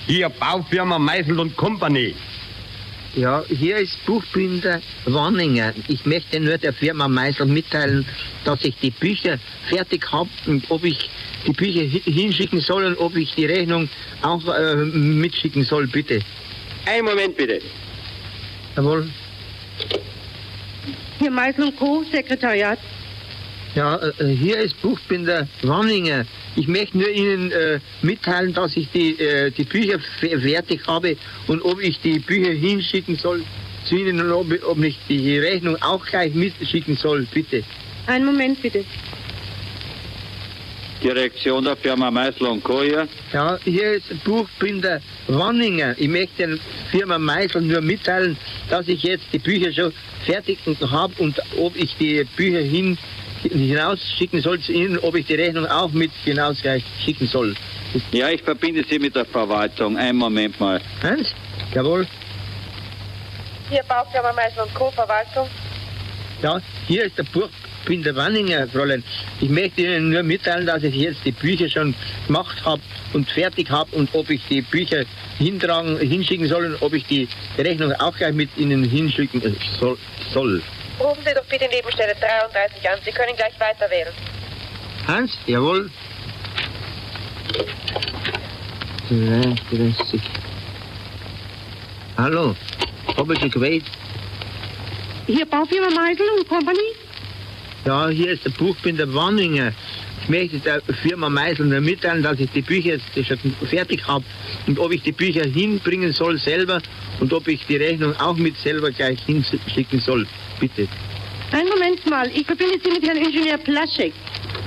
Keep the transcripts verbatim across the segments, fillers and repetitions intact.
Hier Baufirma Meisel und Company. Ja, hier ist Buchbinder Wanninger. Ich möchte nur der Firma Meisel mitteilen, dass ich die Bücher fertig habe und ob ich die Bücher hinschicken soll und ob ich die Rechnung auch äh, mitschicken soll, bitte. Einen Moment bitte. Jawohl. Hier Meisel und Co., Sekretariat. Ja, äh, hier ist Buchbinder Wanninger. Ich möchte nur Ihnen äh, mitteilen, dass ich die, äh, die Bücher fertig habe und ob ich die Bücher hinschicken soll zu Ihnen und ob, ob ich die Rechnung auch gleich mitschicken soll, bitte. Einen Moment, bitte. Direktion der Firma Meisel und Co. hier. Ja, hier ist Buchbinder Wanninger. Ich möchte der Firma Meisel nur mitteilen, dass ich jetzt die Bücher schon fertig habe und ob ich die Bücher hin hinausschicken soll zu Ihnen, ob ich die Rechnung auch mit hinaus gleich schicken soll. Ja, ich verbinde Sie mit der Verwaltung. Einen Moment mal. Hans? Jawohl. Hier Baufirma Meisel und Co., Verwaltung. Ja, hier ist der Buchbinder Wanninger, Fräulein. Ich möchte Ihnen nur mitteilen, dass ich jetzt die Bücher schon gemacht habe und fertig habe und ob ich die Bücher hintragen, hinschicken soll und ob ich die Rechnung auch gleich mit Ihnen hinschicken soll. soll. Rufen Sie doch bitte Nebenstelle dreiunddreißig an. Sie können gleich weiter wählen. Hans? Jawohl. dreiunddreißig. Hallo, habe ich schon gewählt? Hier Baufirma Meisel und Company. Ja, hier ist der Buchbinder Wanninger. Ich möchte der Firma Meisel nur mitteilen, dass ich die Bücher jetzt schon fertig habe und ob ich die Bücher hinbringen soll selber und ob ich die Rechnung auch mit selber gleich hinschicken soll. Bitte. Einen Moment mal, ich verbinde Sie mit Herrn Ingenieur Plaschek.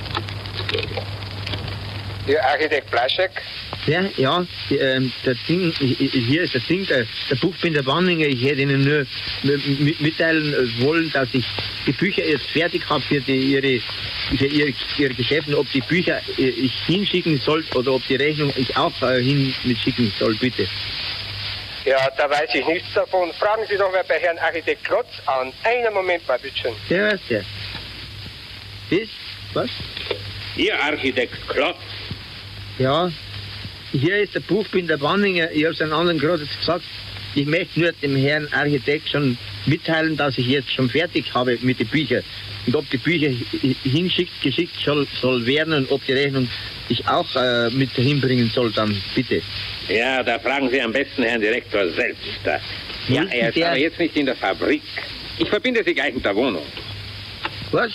Ihr Architekt Plaschek? Ja, ja, die, ähm, der Ding, hier ist der Ding, der, der Buchbinder Wanninger. Ich hätte Ihnen nur mitteilen wollen, dass ich die Bücher jetzt fertig habe für, die, ihre, für ihre, ihre Geschäfte, ob die Bücher ich hinschicken soll oder ob die Rechnung ich auch äh, hin mitschicken soll, bitte. Ja, da weiß ich nichts davon. Fragen Sie doch mal bei Herrn Architekt Klotz an. Einen Moment mal, bitte schön. Der ist der. Ist? Was? Ihr Architekt Klotz. Ja, hier ist der Buchbinder Wanninger. Ich habe es einem anderen gerade gesagt. Ich möchte nur dem Herrn Architekt schon mitteilen, dass ich jetzt schon fertig habe mit den Büchern. Und ob die Bücher hinschickt, geschickt soll, soll werden und ob die Rechnung ich auch äh, mit hinbringen soll, dann bitte. Ja, da fragen Sie am besten Herrn Direktor selbst. Ja, er ist der... aber jetzt nicht in der Fabrik. Ich verbinde Sie gleich mit der Wohnung. Was?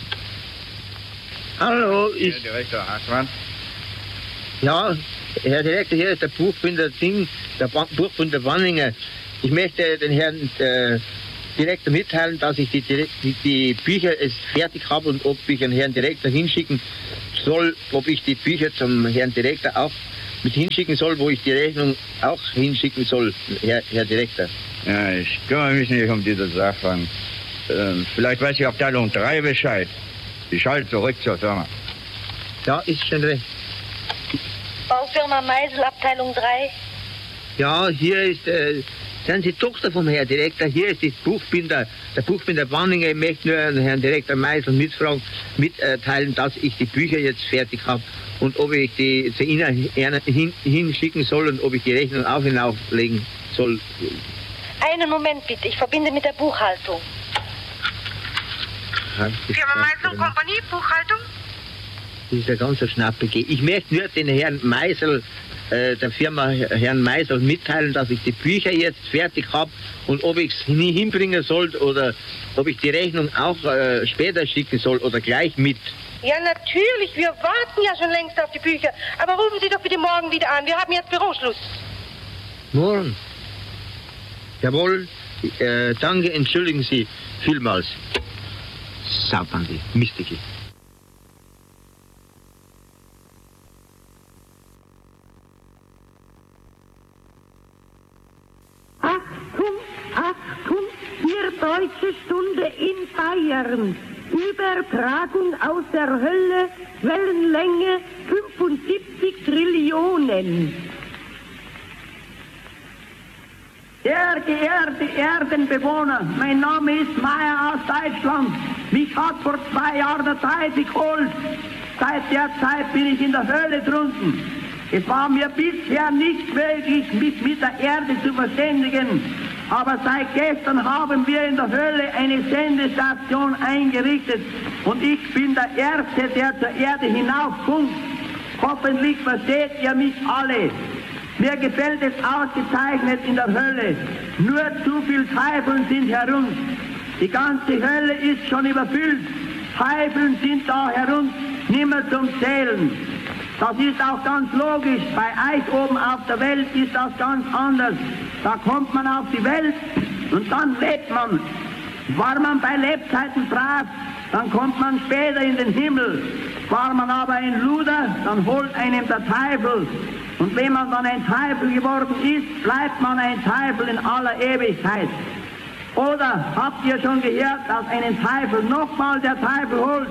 Hallo, ich... Herr Direktor Haßmann. Ja, Herr Direktor, hier ist der Buchbinder Ding, der ba Buchbinder Wanninger. Ich möchte den Herrn äh, Direktor mitteilen, dass ich die, die, die Bücher es fertig habe und ob ich den Herrn Direktor hinschicken soll, ob ich die Bücher zum Herrn Direktor auch mit hinschicken soll, wo ich die Rechnung auch hinschicken soll, Herr, Herr Direktor. Ja, ich kümmere mich nicht um diese Sachen. Ähm, vielleicht weiß die Abteilung drei Bescheid. Ich schalte zurück zur Firma. Ja, ist schon recht. Baufirma Meisel, Abteilung drei. Ja, hier ist, äh, sind Sie Tochter vom Herrn Direktor, hier ist die Buchbinder, der Buchbinder Wanninger. Ich möchte nur den Herrn Direktor Meisel mitfragen, mitteilen, dass ich die Bücher jetzt fertig habe und ob ich die zu Ihnen hin, hinschicken soll und ob ich die Rechnung auf und auflegen soll. Einen Moment bitte, ich verbinde mit der Buchhaltung. Firma Meisel und Company, Buchhaltung? Das ist ja ganz so schnappig. Ich möchte nur den Herrn Meisel, äh, der Firma Herrn Meisel mitteilen, dass ich die Bücher jetzt fertig habe und ob ich es nie hinbringen soll oder ob ich die Rechnung auch äh, später schicken soll oder gleich mit. Ja, natürlich, wir warten ja schon längst auf die Bücher. Aber rufen Sie doch bitte morgen wieder an, wir haben jetzt Büroschluss. Morgen? Jawohl, äh, danke, entschuldigen Sie vielmals. Saubandi, Mistiki. Achtung, Achtung, hier Deutsche Stunde in Bayern. Übertragung aus der Hölle, Wellenlänge fünfundsiebzig Trillionen. Sehr geehrte Erdenbewohner, mein Name ist Meier aus Deutschland. Mich hat vor zwei Jahren der Teufel geholt. Seit der Zeit bin ich in der Hölle drunten. Es war mir bisher nicht möglich, mich mit der Erde zu verständigen, aber seit gestern haben wir in der Hölle eine Sendestation eingerichtet und ich bin der Erste, der zur Erde hinauffunkt. Hoffentlich versteht ihr mich alle. Mir gefällt es ausgezeichnet in der Hölle. Nur zu viel Teufel sind herum. Die ganze Hölle ist schon überfüllt. Teufel sind da herum, nimmer zum Zählen. Das ist auch ganz logisch. Bei euch oben auf der Welt ist das ganz anders. Da kommt man auf die Welt und dann lebt man. War man bei Lebzeiten brav, dann kommt man später in den Himmel. War man aber ein Luder, dann holt einem der Teufel. Und wenn man dann ein Teufel geworden ist, bleibt man ein Teufel in aller Ewigkeit. Oder habt ihr schon gehört, dass einen Teufel nochmal der Teufel holt?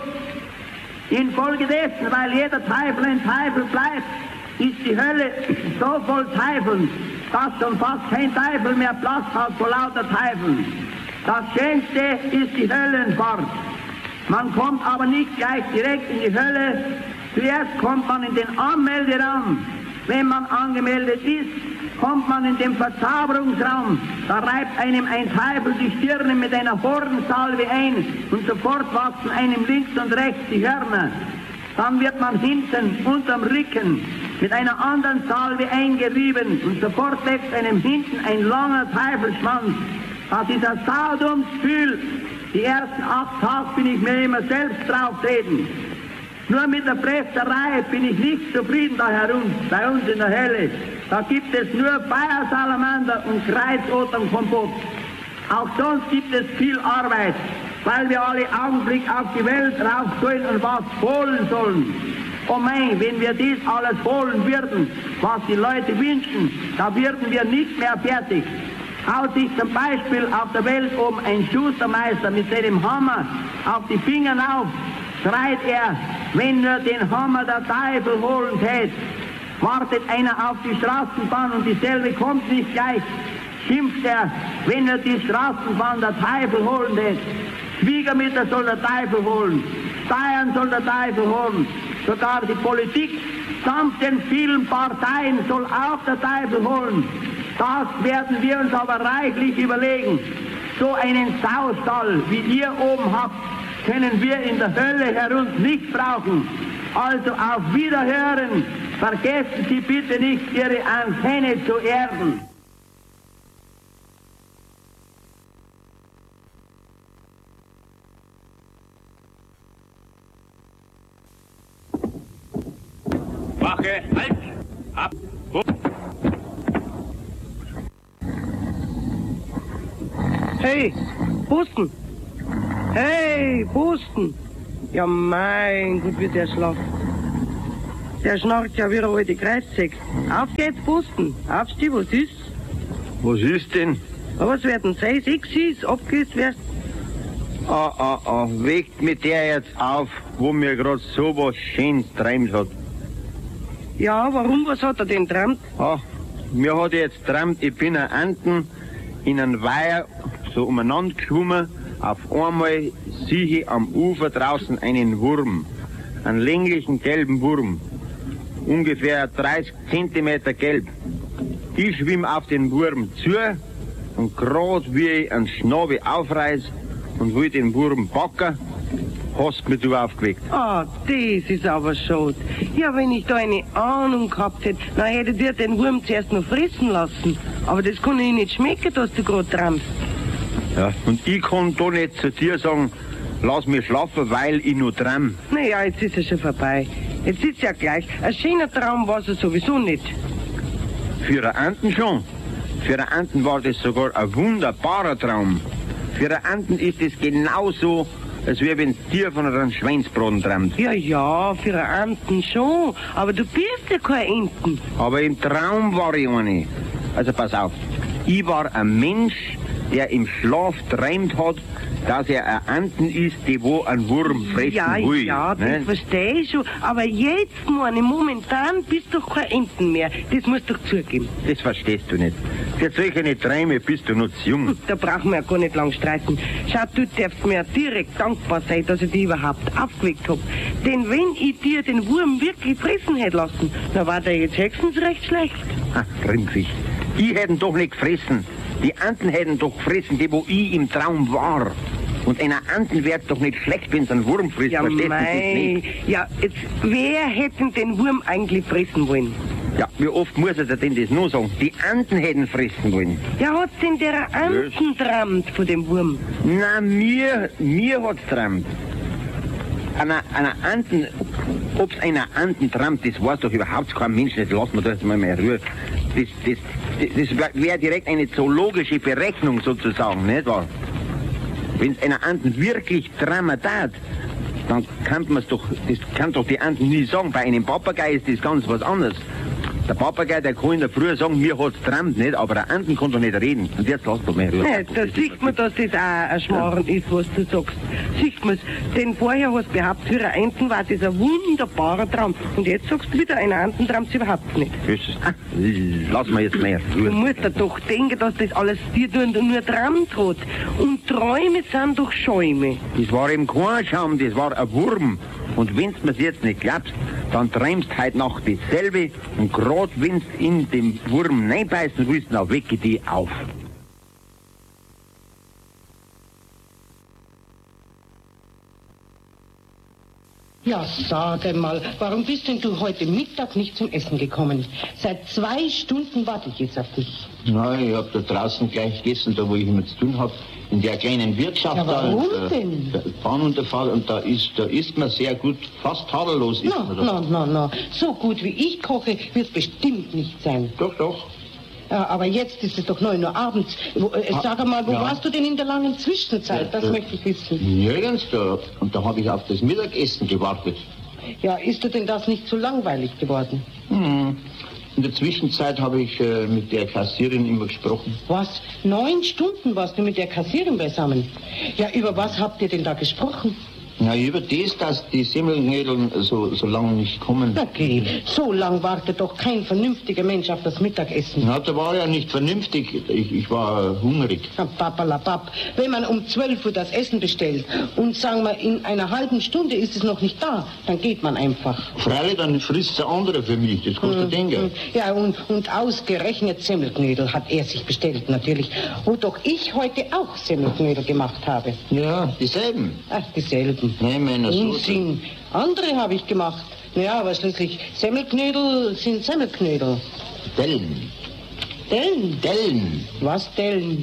Infolgedessen, weil jeder Teufel ein Teufel bleibt, ist die Hölle so voll Teufeln, dass schon fast kein Teufel mehr Platz hat vor lauter Teufeln. Das Schönste ist die Höllenfahrt. Man kommt aber nicht gleich direkt in die Hölle. Zuerst kommt man in den Anmelderaum. Wenn man angemeldet ist, kommt man in den Verzauberungsraum. Da reibt einem ein Teufel die Stirne mit einer Hornsalve ein und sofort wachsen einem links und rechts die Hörner. Dann wird man hinten unterm Rücken mit einer anderen Salve eingerieben und sofort wächst einem hinten ein langer Teufelschwanz. Das ist ein saudummes Gefühl. Die ersten acht Tage bin ich mir immer selbst drauftreten. Nur mit der Presserei bin ich nicht zufrieden da herum, bei uns in der Hölle. Da gibt es nur Feiersalamander und Kreuzoternkompott. Auch sonst gibt es viel Arbeit, weil wir alle Augenblick auf die Welt rauf sollen und was holen sollen. Oh mein, wenn wir dies alles holen würden, was die Leute wünschen, da würden wir nicht mehr fertig. Haut sich zum Beispiel auf der Welt oben ein Schustermeister mit seinem Hammer auf die Finger auf, schreit er, wenn nur den Hammer der Teufel holen tät. Wartet einer auf die Straßenbahn und dieselbe kommt nicht gleich, schimpft er, wenn nur die Straßenbahn der Teufel holen tät. Schwiegermütter soll der Teufel holen, Steuern soll der Teufel holen, sogar die Politik samt den vielen Parteien soll auch der Teufel holen. Das werden wir uns aber reichlich überlegen. So einen Saustall, wie ihr oben habt, können wir in der Hölle herum nicht brauchen. Also auf Wiederhören. Vergessen Sie bitte nicht, Ihre Antenne zu erden. Wache, halt! Ab! Hoch. Hey, Busten! Hey, Busten! Ja, mein Gott, wie der schlaft. Der schnarcht ja wieder alte Kreuzsäge. Auf geht's, Busten! Aufsteh, was ist? Was ist denn? Aber was werden sein? Sechs ist, abgelöst wirst. Ah, ah, ah, weckt mit der jetzt auf, wo mir gerade so was Schönes träumt hat. Ja, warum? Was hat er denn träumt? Ah, mir hat jetzt träumt, ich bin ein Enten in einem Weiher so umeinander geschwommen. Auf einmal sehe ich am Ufer draußen einen Wurm, einen länglichen gelben Wurm, ungefähr dreißig Zentimeter gelb. Ich schwimme auf den Wurm zu und gerade wie ich einen Schnabel aufreiß und will den Wurm packen, hast mich du aufgeweckt. Ah, das ist aber schade. Ja, wenn ich da eine Ahnung gehabt hätte, dann hätte dir den Wurm zuerst noch fressen lassen. Aber das kann ich nicht schmecken, dass du gerade träumst. Ja, und ich kann da nicht zu dir sagen, lass mich schlafen, weil ich noch träum. Naja, jetzt ist er schon vorbei. Jetzt ist ja gleich. Ein schöner Traum war es sowieso nicht. Für einen Enten schon. Für einen Enten war das sogar ein wunderbarer Traum. Für einen Enten ist es genauso, als wäre wenn dir von einem Schweinsbraten träumt. Ja, ja, für einen Enten schon. Aber du bist ja kein Enten. Aber im Traum war ich eine. Also pass auf. Ich war ein Mensch, der im Schlaf träumt hat, dass er ein Anten ist, die wo einen Wurm fressen ja, will. Ja, das ne? verstehe ich schon. Aber jetzt, meine, momentan bist du doch kein Enten mehr. Das musst du doch zugeben. Das verstehst du nicht. Für solche Träume bist du noch zu jung. Da brauchen wir ja gar nicht lang streiten. Schau, du darfst mir direkt dankbar sein, dass ich dich überhaupt aufgeweckt hab. Denn wenn ich dir den Wurm wirklich fressen hätte lassen, dann war der jetzt höchstens recht schlecht. Ach, Grimmfisch. Die hätten doch nicht gefressen. Die Anten hätten doch gefressen, die wo ich im Traum war. Und einer Anten wäre doch nicht schlecht, wenn sie einen Wurm frisst. Ja, Verstehst du das mei. nicht? Ja, jetzt, wer hätte den Wurm eigentlich fressen wollen? Ja, wie oft muss er denn das nur sagen? Die Anten hätten fressen wollen. Ja, hat's denn der Anten trammt von dem Wurm? Na, mir, mir hat's trammt. Einer, einer Anten, ob's einer Anten trammt, das weiß doch überhaupt kein Mensch nicht. Lass mir das mal mehr Ruhe. Das, das, das, das wäre direkt eine zoologische Berechnung sozusagen, nicht wahr? Wenn es einer Anten wirklich trammen tat, dann kann man es doch, das kann doch die Anten nie sagen. Bei einem Papagei ist das ganz was anderes. Der Papagei, der kann in der Früh sagen, mir hat's trammt nicht, aber der Anten kann doch nicht reden. Und jetzt lass doch mehr Ruhe. Ja, da sieht man, dass das auch ein Schmarrn ist, was du sagst. Sieht man's. Denn vorher hast du behauptet, für eine Enten war das ein wunderbarer Traum. Und jetzt sagst du wieder, eine Enten trammt überhaupt nicht. Ah, lass mir jetzt mehr Ruhe. Du musst dir doch denken, dass das alles dir nur, nur trammt hat. Und Träume sind doch Schäume. Das war eben kein Schaum, das war ein Wurm. Und wenn's mir's jetzt nicht glaubst, dann träumst heute Nacht dasselbe und grad wenn's in den Wurm reinbeißen willst, dann wecke die auf. Ja, sag mal, warum bist denn du heute Mittag nicht zum Essen gekommen? Seit zwei Stunden warte ich jetzt auf dich. Na, ich hab da draußen gleich gegessen, da wo ich immer zu tun hab, in der kleinen Wirtschaft. Ja, warum da, denn? Der Bahnunterfall, und da ist, da isst man sehr gut, fast tadellos isst Na, man da. na, na, na, so gut wie ich koche, wird bestimmt nicht sein. Doch, doch. Ja, aber jetzt ist es doch neun Uhr abends. Wo, äh, Ah, sag einmal, wo ja. warst du denn in der langen Zwischenzeit? Das Ja, möchte ich wissen. Nirgends da. Und da habe ich auf das Mittagessen gewartet. Ja, ist dir denn das nicht zu langweilig geworden? Hm. In der Zwischenzeit habe ich äh, mit der Kassierin immer gesprochen. Was? Neun Stunden warst du mit der Kassierin beisammen? Ja, über was habt ihr denn da gesprochen? Na, über das, dass die Semmelknödeln so, so lange nicht kommen. Okay, so lang wartet doch kein vernünftiger Mensch auf das Mittagessen. Na, da war ja nicht vernünftig. Ich, ich war hungrig. Papalapap. Wenn man um zwölf Uhr das Essen bestellt und sagen wir, in einer halben Stunde ist es noch nicht da, dann geht man einfach. Freilich, dann frisst der andere für mich. Das kannst du Hm, denken. hm. Ja, und, und ausgerechnet Semmelknödel hat er sich bestellt, natürlich. Wo doch ich heute auch Semmelknödel gemacht habe. Ja, dieselben. Ach, dieselben. Nein, meiner so. Unsinn. Andere habe ich gemacht. Naja, aber schließlich Semmelknödel sind Semmelknödel. Dellen. Dellen? Dellen. Was Dellen?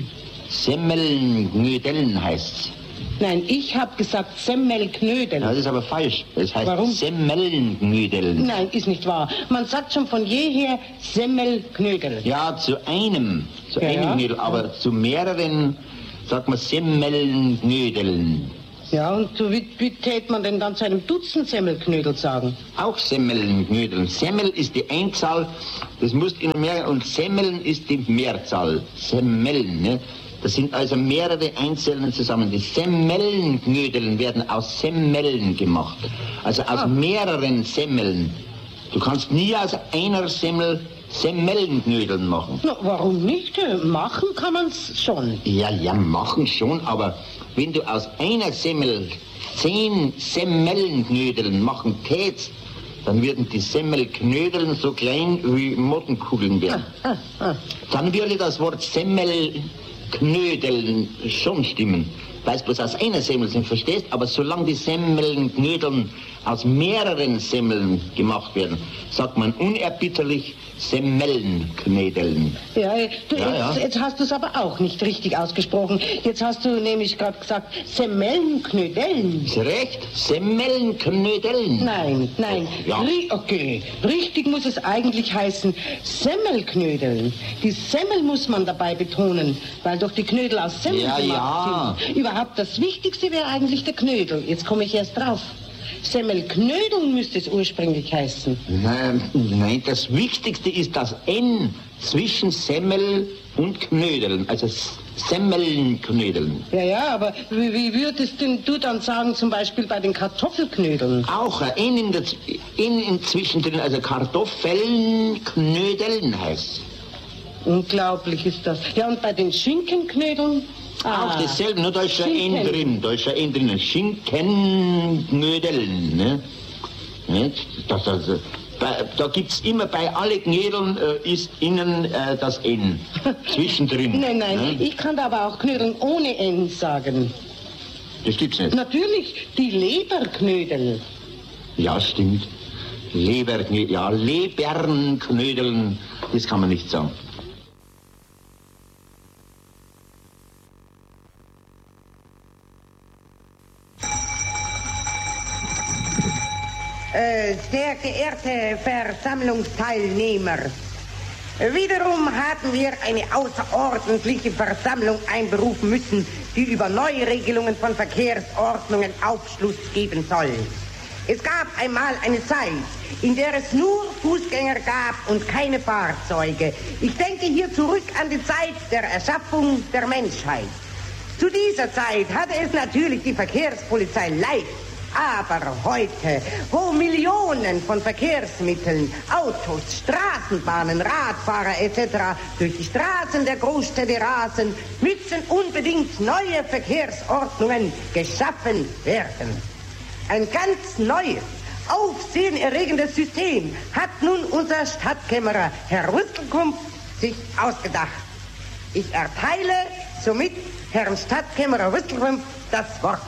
Semmelknödeln heißt's. Nein, ich habe gesagt Semmelknödel. Ja, das ist aber falsch. Es heißt Warum? Semmelknödeln. Nein, ist nicht wahr. Man sagt schon von jeher Semmelknödel. Ja, zu einem. Zu Ja, einem ja. Knödel. Aber zu mehreren sagt man Semmelknödeln. Ja, und so wie, wie tät man denn dann zu einem Dutzend Semmelknödel sagen? Auch Semmelknödeln. Semmel ist die Einzahl, das musst du mehr, und Semmeln ist die Mehrzahl. Semmeln, ne? Das sind also mehrere Einzelne zusammen. Die Semmelnknödeln werden aus Semmeln gemacht. Also aus Ah. mehreren Semmeln. Du kannst nie aus einer Semmel Semmelnknödeln machen. Na, warum nicht? Äh, Machen kann man's schon. Ja, ja, machen schon, aber wenn du aus einer Semmel zehn Semmelnknödeln machen tätst, dann würden die Semmelknödeln so klein wie Mottenkugeln werden. Ah, ah. Dann würde das Wort Semmelknödeln schon stimmen, weil es bloß aus einer Semmel sind, verstehst? Aber solange die Semmelknödeln aus mehreren Semmeln gemacht werden, sagt man unerbitterlich Semmelnknödeln. Ja, äh, du, Ja, jetzt, ja. jetzt hast du es aber auch nicht richtig ausgesprochen. Jetzt hast du nämlich gerade gesagt Semmelnknödeln. Ist recht? Semmelnknödeln. Nein, nein. Ja. Ri okay, richtig muss es eigentlich heißen Semmelknödeln. Die Semmel muss man dabei betonen, weil doch die Knödel aus Semmel Ja, gemacht ja. sind. Überhaupt das Wichtigste wäre eigentlich der Knödel. Jetzt komme ich erst drauf. Semmelknödeln müsste es ursprünglich heißen. Nein, nein, das Wichtigste ist das N zwischen Semmel und Knödeln, also Semmelnknödeln. Ja, ja, aber wie, wie würdest denn du dann sagen, zum Beispiel bei den Kartoffelknödeln? Auch ein N in der, N inzwischen drin, also Kartoffelnknödeln heißt. Unglaublich ist das. Ja, und bei den Schinkenknödeln? Auch Ah, dasselbe, nur da ist ein N Schinken. drin, da ist ein N drin, Schinkenknödeln, ne? Nicht? Das, das, da da gibt es immer, bei allen Knödeln äh, ist innen äh, das N, zwischendrin. Nein, nein, ne? ich kann da aber auch Knödeln ohne N sagen. Das gibt's nicht. Natürlich, die Leberknödel. Ja, stimmt. Leberknödeln, ja, Lebernknödeln, das kann man nicht sagen. Äh, sehr geehrte Versammlungsteilnehmer, wiederum haben wir eine außerordentliche Versammlung einberufen müssen, die über Neuregelungen von Verkehrsordnungen Aufschluss geben soll. Es gab einmal eine Zeit, in der es nur Fußgänger gab und keine Fahrzeuge. Ich denke hier zurück an die Zeit der Erschaffung der Menschheit. Zu dieser Zeit hatte es natürlich die Verkehrspolizei leicht. Aber heute, wo Millionen von Verkehrsmitteln, Autos, Straßenbahnen, Radfahrer et cetera durch die Straßen der Großstädte rasen, müssen unbedingt neue Verkehrsordnungen geschaffen werden. Ein ganz neues, aufsehenerregendes System hat nun unser Stadtkämmerer Herr Rüsselkump sich ausgedacht. Ich erteile somit Herrn Stadtkämmerer Rüsselkump das Wort.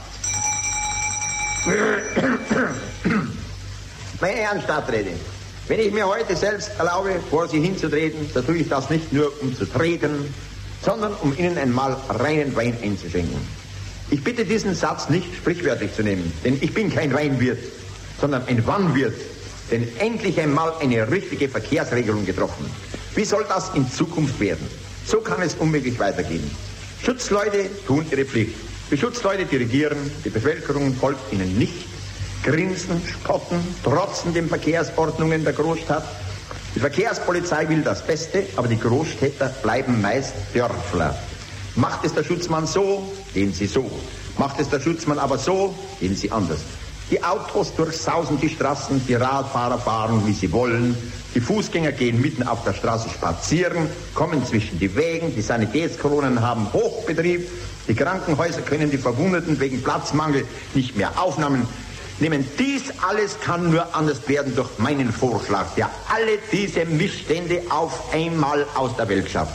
Meine Herren Stadträte, wenn ich mir heute selbst erlaube, vor Sie hinzutreten, so tue ich das nicht nur, um zu treten, sondern um Ihnen einmal reinen Wein einzuschenken. Ich bitte, diesen Satz nicht sprichwörtlich zu nehmen, denn ich bin kein Weinwirt, sondern ein Wannwirt, denn endlich einmal eine richtige Verkehrsregelung getroffen. Wie soll das in Zukunft werden? So kann es unmöglich weitergehen. Schutzleute tun ihre Pflicht. Die Schutzleute dirigieren, die Bevölkerung folgt ihnen nicht, grinsen, spotten, trotzen den Verkehrsordnungen der Großstadt. Die Verkehrspolizei will das Beste, aber die Großstädter bleiben meist Dörfler. Macht es der Schutzmann so, gehen sie so. Macht es der Schutzmann aber so, gehen sie anders. Die Autos durchsausen die Straßen, die Radfahrer fahren, wie sie wollen. Die Fußgänger gehen mitten auf der Straße spazieren, kommen zwischen die Wegen, die Sanitätskolonnen haben Hochbetrieb, die Krankenhäuser können die Verwundeten wegen Platzmangel nicht mehr aufnehmen. Nehmen dies alles kann nur anders werden durch meinen Vorschlag, der alle diese Missstände auf einmal aus der Welt schafft.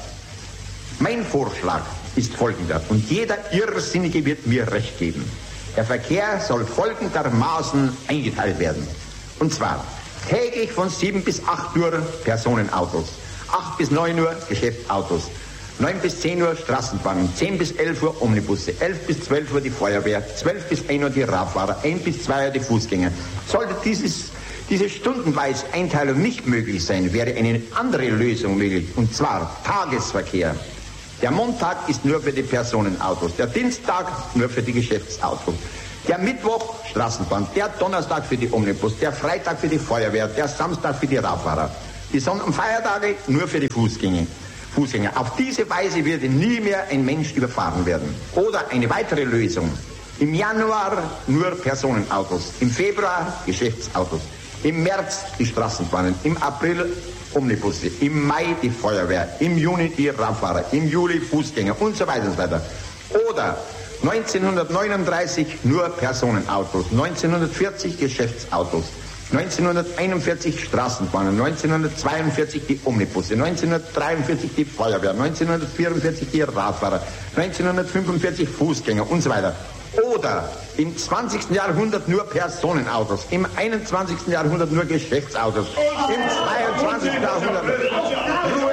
Mein Vorschlag ist folgender, und jeder Irrsinnige wird mir recht geben. Der Verkehr soll folgendermaßen eingeteilt werden. Und zwar täglich von sieben bis acht Uhr Personenautos, acht bis neun Uhr Geschäftsautos, neun bis zehn Uhr Straßenbahnen, zehn bis elf Uhr Omnibusse, elf bis zwölf Uhr die Feuerwehr, zwölf bis ein Uhr die Radfahrer, ein bis zwei Uhr die Fußgänger. Sollte dieses, diese stundenweise Einteilung nicht möglich sein, wäre eine andere Lösung möglich, und zwar Tagesverkehr. Der Montag ist nur für die Personenautos, der Dienstag nur für die Geschäftsautos, der Mittwoch Straßenbahn, der Donnerstag für die Omnibus, der Freitag für die Feuerwehr, der Samstag für die Radfahrer, die Sonn- und Feiertage nur für die Fußgänger. Fußgänger. Auf diese Weise würde nie mehr ein Mensch überfahren werden. Oder eine weitere Lösung. Im Januar nur Personenautos, im Februar Geschäftsautos, im März die Straßenbahnen, im April Omnibusse, im Mai die Feuerwehr, im Juni die Radfahrer, im Juli Fußgänger und so weiter und so weiter. Oder neunzehnhundertneununddreißig nur Personenautos, neunzehnhundertvierzig Geschäftsautos, neunzehnhunderteinundvierzig Straßenbahnen, neunzehnhundertzweiundvierzig die Omnibusse, neunzehnhundertdreiundvierzig die Feuerwehr, neunzehnhundertvierundvierzig die Radfahrer, neunzehnhundertfünfundvierzig Fußgänger und so weiter. Oder im zwanzigsten Jahrhundert nur Personenautos, im einundzwanzigsten Jahrhundert nur Geschäftsautos, im zweiundzwanzigsten Jahrhundert Ruhe,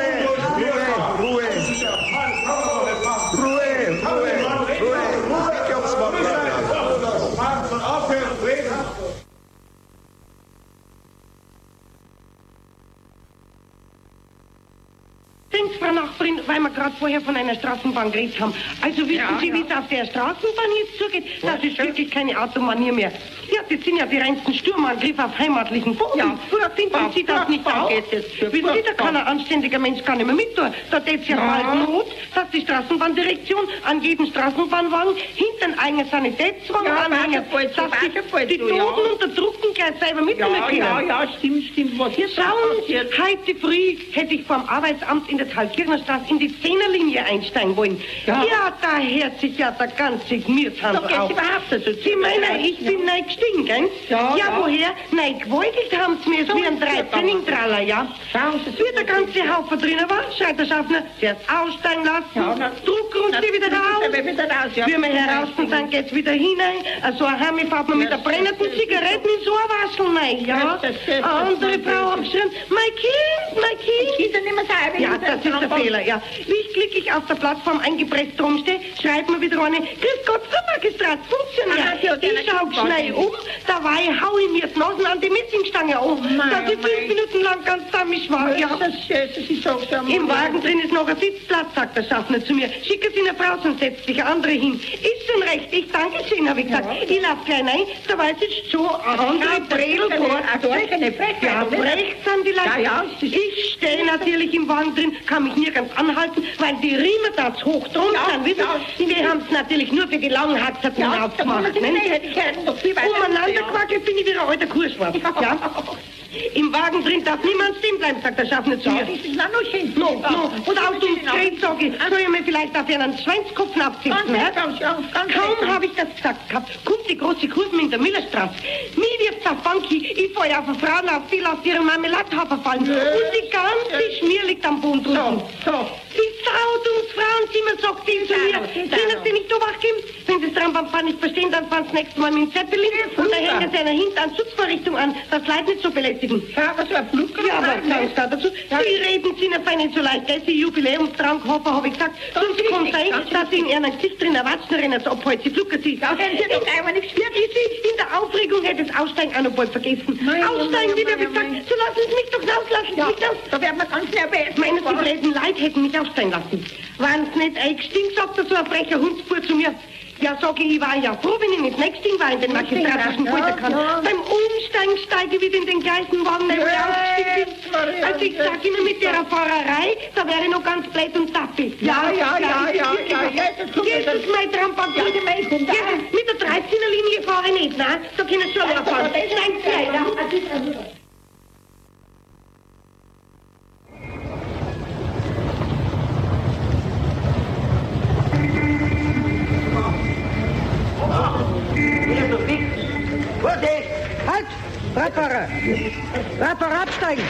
Ruhe, Ruhe, Ruhe, Ruhe, Ruhe, ich glaub's mal. Übrigens, Frau Nachbarin, weil wir gerade vorher von einer Straßenbahn geredet haben. Also wissen Ja, Sie, ja. wie es auf der Straßenbahn jetzt zugeht? Das ist wirklich keine Automanier mehr. Ja, das sind ja die reinsten Sturmangriffe auf heimatlichen Boden. Ja, finden Sie das nicht auch? geht es. Wissen Sie, da kann ein anständiger Mensch gar nicht mehr mit tun. Da tät ja, Ja. bald Not, dass die Straßenbahndirektion an jedem Straßenbahnwagen hinten einen eigenen Sanitätswagen Ja, anhängen, warte, bald, dass die, warte, bald, die du, Toten ja. und der Drucken gleich selber mitnehmen Ja, können. ja, ja, stimmt, stimmt. Was ist da Schauen Sie, passiert? heute früh hätte ich vom Arbeitsamt in der Thalkirchnerstraße in die Zehnerlinie einsteigen wollen. Ja. Ja, da hört sich ja der ganze Gemürshandel Da geht's auf. überhaupt nicht so. Sie meinen, ich bin neu gestiegen, gell? Ja, ja. woher? Neu geweigelt haben Sie mir, So wie ein ist es Dreizehn-Traller, ja? Schauen Sie, Wie der ganze Haufen drinnen war, schreit der Schaffner, zuerst aussteigen lassen, Ja, na- drucken und sie wieder raus. Dann wieder raus, ja. Wie wir heraus sind, dann geht's wieder hinein. Also ein Heim fährt man mit der brennenden Zigaretten in so ein Waschel rein, ja? Das- das- das- Eine andere Frau hat geschrien, mein Kind, mein Kind. Ich kann nicht mehr sagen. Ja, das ist der Fehler, ja. Wie ich glücklich auf der Plattform eingepresst rumstehe, schreibt mir wieder eine, grüß Gott, Frau Magistrat, funktioniert. Aha, sie hat eine Ich schau Kippbahn. schnell um, dabei hau ich mir die Nasen an die Messingstange um, mein, dass ich mein. fünf Minuten lang ganz damisch war, ja. Das ist, das ist auch so. Im Wagen drin ist noch ein Sitzplatz, sagt der Schaffner zu mir. Schicken Sie eine Frau, sonst setzt sich eine andere hin. Ist schon recht, ich danke schön, habe ich gesagt. Ja. Ich lauf gleich rein, da weiß ich schon, eine andere Bredel vor. Eine Frechheit. Ja, rechts an die Leute. Ja, ja. Ich stehe natürlich im Wagen drin, kann mich nirgends anhalten, weil die Riemen da zu hoch drum Ja, sind. Wissen ja. Sie, die haben es natürlich nur für die langen Hackzerten Ja, aufgemacht. da Ne? hätte ich hätten doch viel weiter. Umeinander Ja. quackelt bin ich wieder alter Kurswart. Ja. Im Wagen drin darf niemand stehen bleiben, sagt der Schaffner zu mir. Das ist noch noch schön. No, no. Und auch zum Gerät sage ich, soll ich mir vielleicht auf einen Schweinskopf absitzen, hä? Kaum habe ich das gesagt gehabt, kommt die große Kurve in der Millerstraße. Mir wirft der Funky, ich falle auf eine Frau auf, die lässt ihren Marmeladhafer fallen. Nö. Und die ganze Schmier liegt am Boden drunten. So, so. Die Frauenfrauenzimmer, sagt die zu mir. die Können Frau. Sie nicht so wachgeben? Wenn Sie das Trambam nicht verstehen, dann fahren Sie nächstes Mal mit dem Zeppelin und da hängen Sie einer hinten an Schutzvorrichtung an, das Leid nicht so belästigen. Ja, was war Blut? Ja, aber sagen Sie da dazu. Sie reden Sie nicht fein so leicht. Das ist Jubiläumstrankhoffer, habe ich gesagt. Sonst kommt sein, dass Sie in Ihrem Gesicht drin erwatschen, als ob heute Sie flucken Sie. Ja, wenn Sie nicht einmal nichts Ja, ich sehe, in der Aufregung hätte das Aussteigen auch noch bald vergessen. Mein, Aussteigen, mein, wieder mein, gesagt. mein. So lassen Sie mich doch raus, lassen Sie Ja, mich raus. da werden wir ganz nervös. Meinen Sie, die blöden Leute hätten mich aussteigen lassen. Waren Sie nicht eingestiegen, sagt er so ein frecher Hundsbub zu mir. Ja, sag ich, ich war ja froh, wenn ich nicht nächsting war in den magistratischen Ja, Folter kann. ja. Beim Umsteigen steige ich wieder in den gleichen Wagen, der ich ausgestiegen bin. Maria, Also ich sag Ihnen, mit der Fahrerei, da wäre ich noch ganz blöd und tappig. Ja, ja, ja, ja, ja, jetzt kommt Jesus, das- mein Trampag. Ja, die Mädchen, Ja, da. mit der dreizehner Linie fahre ich nicht, ne? Da können Sie schon wieder fahren. das ist Nein, ja, ja. nein. Vorsicht! Halt! Radfahrer! Radfahrer, absteigen!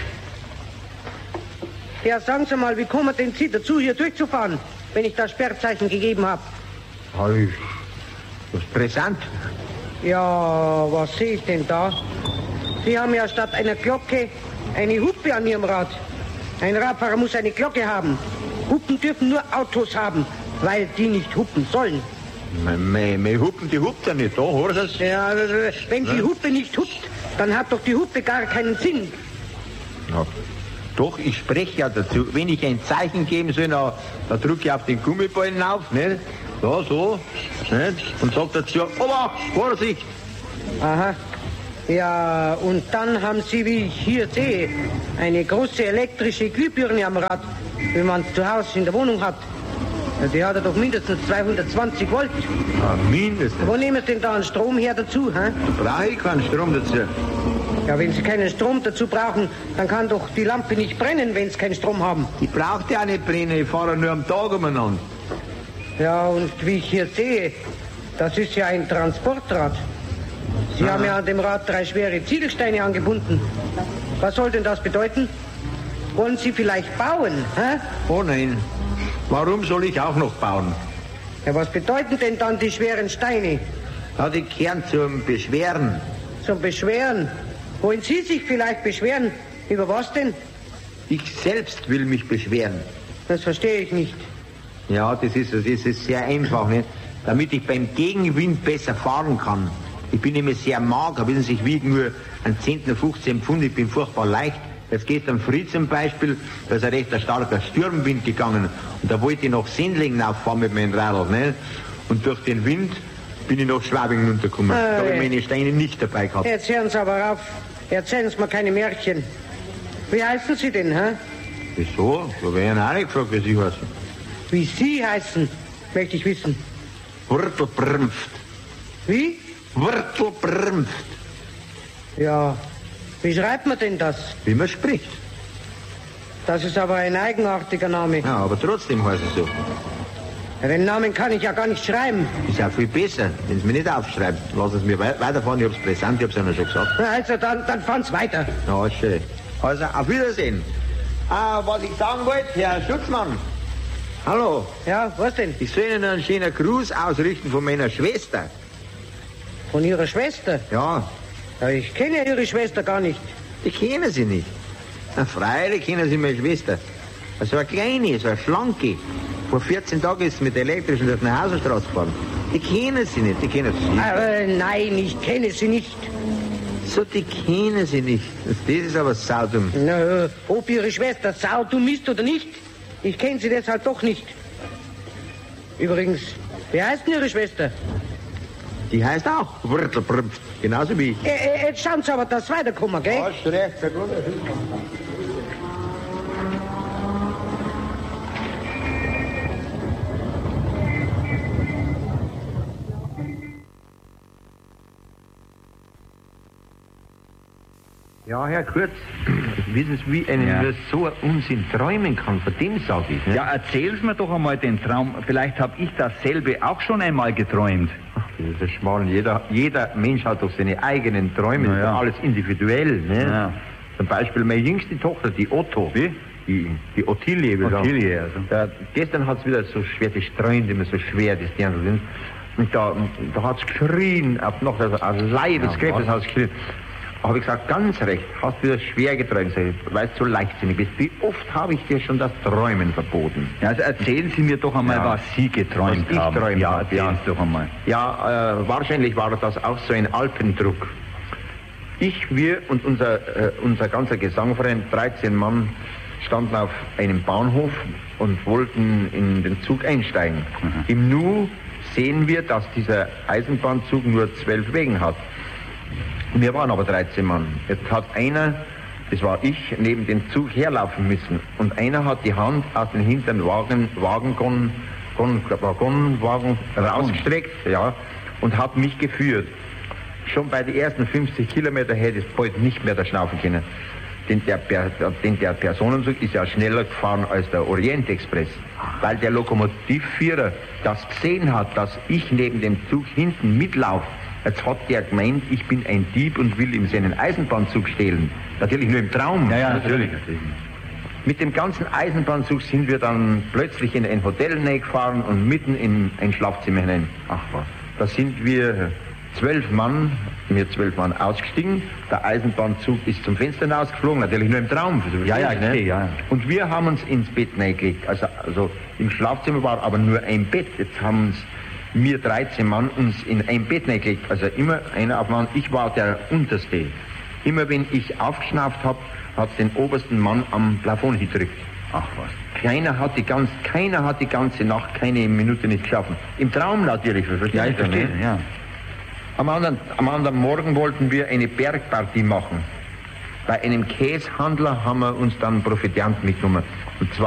Ja, sagen Sie mal, wie kommen denn Sie dazu, hier durchzufahren, wenn ich das Sperrzeichen gegeben habe? Hey, das ist brisant. Ja, was sehe ich denn da? Sie haben ja statt einer Glocke eine Hupe an Ihrem Rad. Ein Radfahrer muss eine Glocke haben. Hupen dürfen nur Autos haben, weil die nicht hupen sollen. Wir hupen, die hupt ja nicht, da, hörst du? Ja, also, wenn die Ja. Hupe nicht hupt, dann hat doch die Hupe gar keinen Sinn. Ja. Doch, ich spreche ja dazu. Wenn ich ein Zeichen geben soll, na, da drücke ich auf den Gummiballen auf, nicht? Da, so, nicht? Und sag dazu, Obacht, Vorsicht! Aha. Ja, und dann haben Sie, wie ich hier sehe, eine große elektrische Glühbirne am Rad, wie man es zu Hause in der Wohnung hat. Ja, die hat ja doch mindestens zweihundertzwanzig Volt. Ja, mindestens. Wo nehmen Sie denn da einen Strom her dazu, hä? Da brauche ich keinen Strom dazu. Ja, wenn Sie keinen Strom dazu brauchen, dann kann doch die Lampe nicht brennen, wenn Sie keinen Strom haben. Ich brauche ja nicht brennen, ich fahre nur am Tag umeinander. Ja, und wie ich hier sehe, das ist ja ein Transportrad. Sie Aha. haben ja an dem Rad drei schwere Ziegelsteine angebunden. Was soll denn das bedeuten? Wollen Sie vielleicht bauen, hä? Oh nein, warum soll ich auch noch bauen? Ja, was bedeuten denn dann die schweren Steine? Ja, die kehren zum Beschweren. Zum Beschweren? Wollen Sie sich vielleicht beschweren? Über was denn? Ich selbst will mich beschweren. Das verstehe ich nicht. Ja, das ist, das ist sehr einfach, nicht? Damit ich beim Gegenwind besser fahren kann. Ich bin nämlich sehr mager, wissen Sie, ich wiege nur einen Zentner fünfzehn Pfund, ich bin furchtbar leicht. Jetzt gestern früh zum Beispiel, da ist ein recht starker Sturmwind gegangen und da wollte ich nach Sendling rauffahren mit meinem Radl, ne? Und durch den Wind bin ich nach Schwabing runtergekommen. Ah, da habe ich ja. meine Steine nicht dabei gehabt. Jetzt hören Sie aber auf. Erzählen Sie mir keine Märchen. Wie heißen Sie denn, hä? Wieso? Da wäre ich auch nicht gefragt, wie Sie heißen. Wie Sie heißen, möchte ich wissen. Wurtelbrümpft. Wie? Wurtelbrümpft. Ja, wie schreibt man denn das? Wie man spricht. Das ist aber ein eigenartiger Name. Ja, aber trotzdem heißt es so. Ja, den Namen kann ich ja gar nicht schreiben. Ist ja viel besser, wenn Sie mir nicht aufschreiben. Lassen Sie mir wei- weiterfahren, ich hab's präsent, ich hab's Ihnen schon gesagt. Na, also, dann, dann fahren's weiter. Ja, schön. Also, auf Wiedersehen. Ah, was ich sagen wollte, Herr Schutzmann. Hallo. Ja, was denn? Ich soll Ihnen einen schönen Gruß ausrichten von meiner Schwester. Von Ihrer Schwester? Ja. Ja, ich kenne Ihre Schwester gar nicht. Ich kenne sie nicht. Na, freilich kennen Sie meine Schwester. So eine kleine, so eine schlanke. Vor vierzehn Tagen ist sie mit der elektrischen durch die Hauserstraße gefahren. Die kennen Sie nicht, die kennen Sie nicht. Aber nein, ich kenne sie nicht. So, die kennen Sie nicht. Das ist aber saudumm. Na, ob Ihre Schwester saudumm ist oder nicht, ich kenne sie deshalb doch nicht. Übrigens, wie heißt denn Ihre Schwester? Die heißt auch Wurtelbrümpft, genauso wie ich. Äh, äh, jetzt schauen Sie aber, dass Sie weiterkommen, gell? Hast recht, der Gute. Ja, Herr Kurz, wissen Sie, wie einen Ja. nur so ein Unsinn träumen kann? Von dem sage ich. Ne? Ja, erzählen Sie mir doch einmal den Traum. Vielleicht habe ich dasselbe auch schon einmal geträumt. Ach, das ist das Schmarrn. Jeder, jeder Mensch hat doch seine eigenen Träume. Das ist Ja. doch alles individuell. Ne? Ja. Zum Beispiel meine jüngste Tochter, die Otto. Wie? Die, die Ottilie. wie gesagt. Ottilie, also. Da, gestern hat es wieder so schwer, das streunt immer so schwer, das Dirndl sind. Und da, da hat es geschrien, auf noch also, also Leibeskräfte Ja, hat es geschrien. Da habe ich gesagt, ganz recht, hast wieder schwer geträumt, sag ich, weil du so leichtsinnig bist. Wie oft habe ich dir schon das Träumen verboten? Ja, also erzählen Sie mir doch einmal, Ja. was Sie geträumt Was ich haben. träumt ja, habe, erzählen ja. Sie doch einmal. Ja, äh, wahrscheinlich war das auch so ein Alpendruck. Ich, wir und unser, äh, unser ganzer Gesangverein, dreizehn Mann, standen auf einem Bahnhof und wollten in den Zug einsteigen. Mhm. Im Nu sehen wir, dass dieser Eisenbahnzug nur zwölf Wegen hat. Wir waren aber dreizehn Mann. Jetzt hat einer, das war ich, neben dem Zug herlaufen müssen. Und einer hat die Hand aus dem hinteren Wagen, Wagengon, Gon, Waggonwagen rausgestreckt, ja, und hat mich geführt. Schon bei den ersten fünfzig Kilometer hätte es bald nicht mehr da schnaufen können. Denn der, denn der Personenzug ist ja schneller gefahren als der Orientexpress. Weil der Lokomotivführer das gesehen hat, dass ich neben dem Zug hinten mitlaufe. Jetzt hat der gemeint, ich bin ein Dieb und will ihm seinen Eisenbahnzug stehlen. Natürlich nur im Traum. Ja, ja, natürlich. natürlich. Mit dem ganzen Eisenbahnzug sind wir dann plötzlich in ein Hotel hineingefahren und mitten in ein Schlafzimmer hinein. Ach was. Da sind wir zwölf Mann, wir zwölf Mann ausgestiegen. Der Eisenbahnzug ist zum Fenster hinausgeflogen, natürlich nur im Traum. Ja, ja, ich ne? verstehe, ja. Und wir haben uns ins Bett hineingelegt. Also, also im Schlafzimmer war aber nur ein Bett. Jetzt haben uns wir dreizehn Mann uns in ein Bett hineingelegt. Also immer einer auf Mann. Ich war der Unterste. Immer wenn ich aufgeschnauft habe, hat es den obersten Mann am Plafond gedrückt. Ach was. Keiner hat die ganz, keiner hat die ganze Nacht keine Minute nicht geschaffen. Im Traum natürlich. Ja, ich verstehe, ne? ja. Am anderen, am anderen Morgen wollten wir eine Bergpartie machen. Bei einem Käsehandler haben wir uns dann Proviant mitgenommen. Und zwar